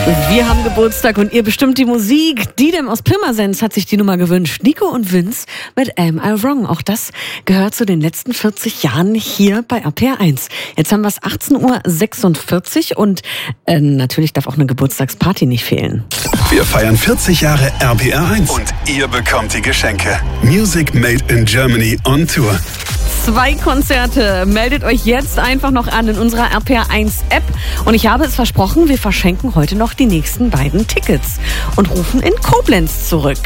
Wir haben Geburtstag und ihr bestimmt die Musik. Didem aus Pirmasens hat sich die Nummer gewünscht. Nico und Vince mit Am I Wrong. Auch das gehört zu den letzten 40 Jahren hier bei RPR1. Jetzt haben wir es 18:46 Uhr und natürlich darf auch eine Geburtstagsparty nicht fehlen. Wir feiern 40 Jahre RPR1 und ihr bekommt die Geschenke. Music Made in Germany on Tour. 2 Konzerte. Meldet euch jetzt einfach noch an in unserer RPR1-App. Und ich habe es versprochen, wir verschenken heute noch die nächsten beiden Tickets und rufen in Koblenz zurück.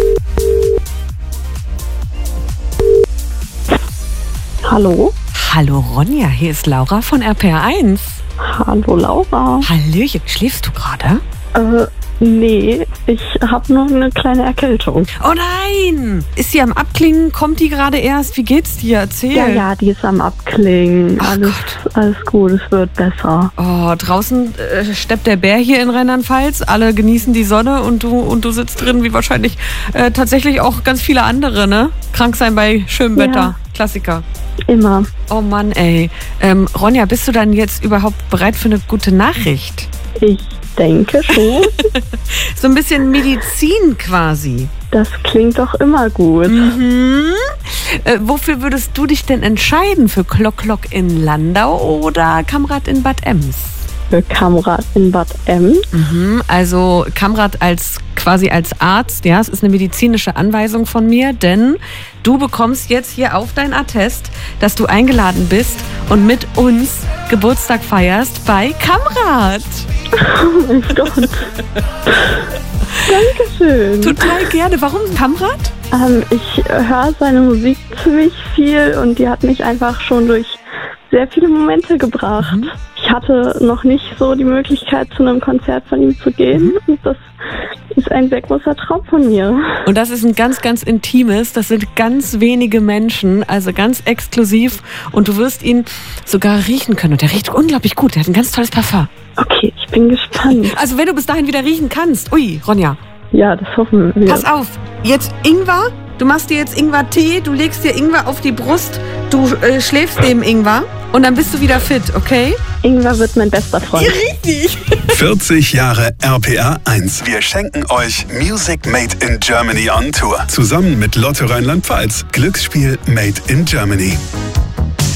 Hallo? Hallo Ronja, hier ist Laura von RPR1. Hallo Laura. Hallöchen, schläfst du gerade? Nee, ich habe nur eine kleine Erkältung. Oh nein! Ist sie am Abklingen? Kommt die gerade erst? Wie geht's dir? Erzähl. Ja, die ist am Abklingen. Ach Alles gut, es wird besser. Oh, draußen steppt der Bär hier in Rheinland-Pfalz. Alle genießen die Sonne und du sitzt drin, wie wahrscheinlich tatsächlich auch ganz viele andere, ne? Krank sein bei schönem Wetter. Ja. Klassiker. Immer. Oh Mann, ey. Ronja, bist du dann jetzt überhaupt bereit für eine gute Nachricht? Ich denke schon. So ein bisschen Medizin quasi. Das klingt doch immer gut. Wofür würdest du dich denn entscheiden? Für Klock in Landau oder Kamrad in Bad Ems? Für Kamrad in Bad Ems. Also Kamrad quasi als Arzt, ja, es ist eine medizinische Anweisung von mir, denn du bekommst jetzt hier auf dein Attest, dass du eingeladen bist und mit uns Geburtstag feierst bei Kamrad. Oh mein Gott. Dankeschön. Total gerne. Warum Kamrad? Ich höre seine Musik ziemlich viel und die hat mich einfach schon durch sehr viele Momente gebracht. Ich hatte noch nicht so die Möglichkeit, zu einem Konzert von ihm zu gehen. Und das ist ein sehr großer Traum von mir. Und das ist ein ganz, ganz intimes. Das sind ganz wenige Menschen, also ganz exklusiv. Und du wirst ihn sogar riechen können. Und der riecht unglaublich gut. Der hat ein ganz tolles Parfum. Okay, ich bin gespannt. Also wenn du bis dahin wieder riechen kannst. Ui, Ronja. Ja, das hoffen wir. Pass auf, jetzt Ingwer. Du machst dir jetzt Ingwer-Tee, du legst dir Ingwer auf die Brust, du schläfst neben Ingwer und dann bist du wieder fit, okay? Ingwer wird mein bester Freund. Richtig. 40 Jahre RPR1. Wir schenken euch Music Made in Germany on Tour. Zusammen mit Lotto Rheinland-Pfalz. Glücksspiel Made in Germany.